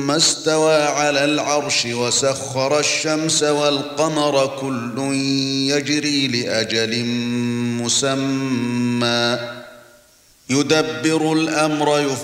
ثم استوى على العرش وسخر الشمس والقمر كل يجري لأجل مسمى يدبر الأمر